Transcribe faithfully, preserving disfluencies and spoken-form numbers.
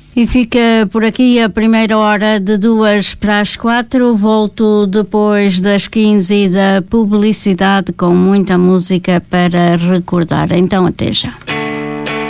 E fica por aqui a primeira hora de duas para as quatro. Volto depois das quinze e da publicidade com muita música para recordar. Então até já.